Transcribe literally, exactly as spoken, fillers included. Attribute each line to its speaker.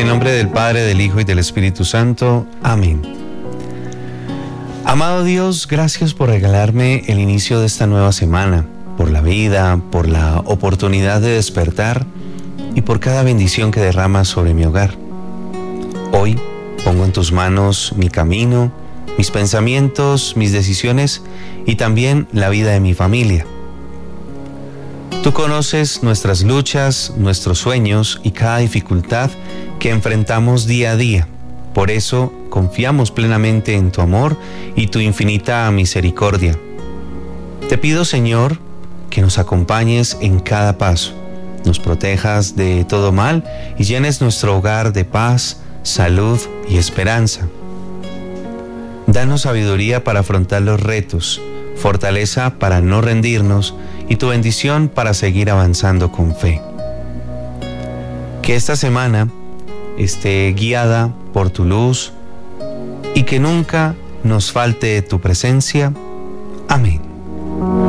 Speaker 1: nombre del Padre, del Hijo y del Espíritu Santo. Amén. Amado Dios, gracias por regalarme el inicio de esta nueva semana, por la vida, por la oportunidad de despertar y por cada bendición que derramas sobre mi hogar. Hoy pongo en tus manos mi camino, mis pensamientos, mis decisiones y también la vida de mi familia. Tú conoces nuestras luchas, nuestros sueños y cada dificultad que enfrentamos día a día. Por eso confiamos plenamente en tu amor y tu infinita misericordia. Te pido, Señor, que nos acompañes en cada paso, nos protejas de todo mal y llenes nuestro hogar de paz, salud y esperanza. Danos sabiduría para afrontar los retos, fortaleza para no rendirnos y tu bendición para seguir avanzando con fe. Que esta semana esté guiada por tu luz y que nunca nos falte tu presencia. Amén.